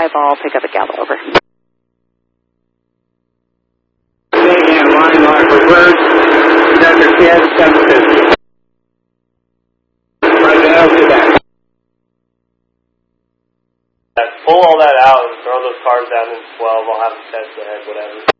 Ball, pick up at Gallo, over. And line mark reverse, Dr. Kid, 750. Right now, to that. Pull all that out and throw those cars down in 12. I'll have them test the head, whatever.